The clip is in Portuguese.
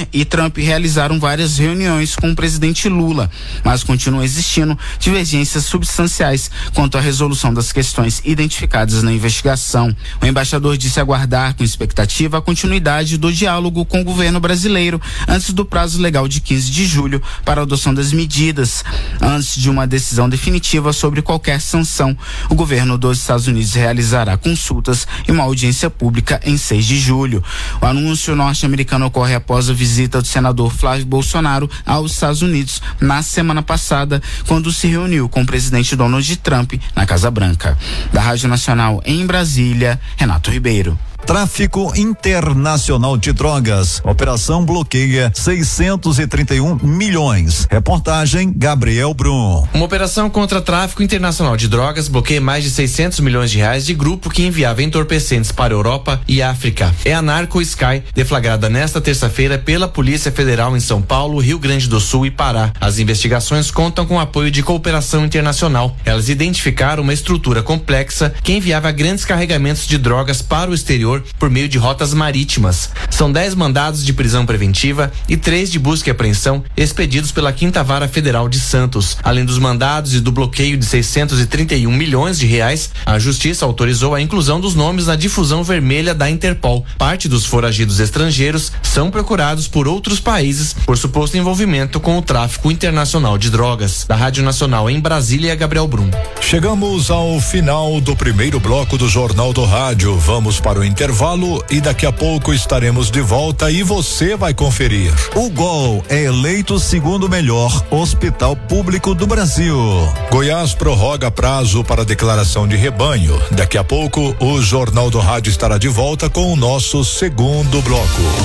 Temer e Trump realizaram várias reuniões com o presidente Lula, mas continuam existindo divergências substanciais quanto à resolução das questões identificadas na investigação. O embaixador disse aguardar com expectativa a continuidade do diálogo com o governo brasileiro antes do prazo legal de 15 de julho para a adoção das medidas. Antes de uma decisão definitiva sobre qualquer sanção, o governo dos Estados Unidos realizará consultas e uma audiência pública em 6 de julho. O anúncio norte-americano ocorre após a visita do senador Flávio Bolsonaro aos Estados Unidos na semana passada, quando se reuniu com o presidente Donald Trump na Casa Branca. Da Rádio Nacional em Brasília, Renato Ribeiro. Tráfico internacional de drogas. Operação bloqueia 631 milhões. Reportagem Gabriel Brum. Uma operação contra tráfico internacional de drogas bloqueia mais de 600 milhões de reais de grupo que enviava entorpecentes para a Europa e África. É a Narco Sky, deflagrada nesta terça-feira pela Polícia Federal em São Paulo, Rio Grande do Sul e Pará. As investigações contam com o apoio de cooperação internacional. Elas identificaram uma estrutura complexa que enviava grandes carregamentos de drogas para o exterior por meio de rotas marítimas. São 10 mandados de prisão preventiva e 3 de busca e apreensão expedidos pela 5ª Vara Federal de Santos. Além dos mandados e do bloqueio de 631 milhões de reais, a Justiça autorizou a inclusão dos nomes na difusão vermelha da Interpol. Parte dos foragidos estrangeiros são procurados por outros países por suposto envolvimento com o tráfico internacional de drogas. Da Rádio Nacional em Brasília, Gabriel Brum. Chegamos ao final do primeiro bloco do Jornal do Rádio. Vamos para o intervalo e daqui a pouco estaremos de volta e você vai conferir. O GOL é eleito o segundo melhor hospital público do Brasil. Goiás prorroga prazo para declaração de rebanho. Daqui a pouco o Jornal do Rádio estará de volta com o nosso segundo bloco.